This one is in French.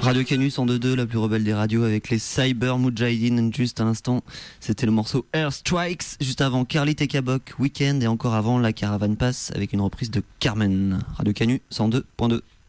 Radio Canus en 2-2, la plus rebelle des radios avec les Cyber Mujahideen. Juste à l'instant, c'était le morceau Air Strikes. Juste avant, Carly Tekabok, Weekend. Et encore avant, la Caravane Passe avec une reprise de Carmen. Radio Canus 102.2.